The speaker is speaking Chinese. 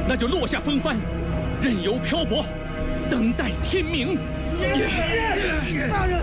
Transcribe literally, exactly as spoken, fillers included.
那就落下风帆，任由漂泊，等待天明。 大人。